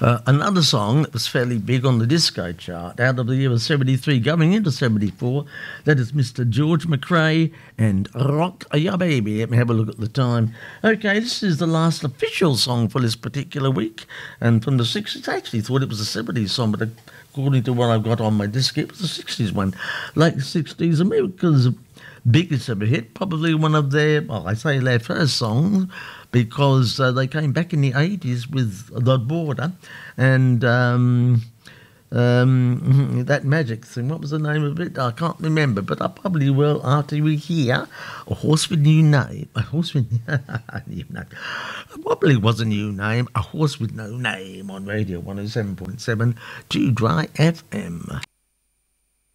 Another song that was fairly big on the disco chart out of the year of 73 going into 74, that is Mr. George McRae and Rock Ya Baby. Let me have a look at the time. Okay, this is the last official song for this particular week, and from the 60s. I actually thought it was a 70s song, but according to what I've got on my disc, it was a 60s one. Late 60s, America's biggest ever hit, probably one of their, well, I say their first songs, because they came back in the 80s with The Border and that magic thing. What was the name of it? I can't remember, but I probably will after we hear A Horse with New Name. A Horse with New Name. It probably was a new name. A Horse with No Name on Radio 107.7 2 Dry FM.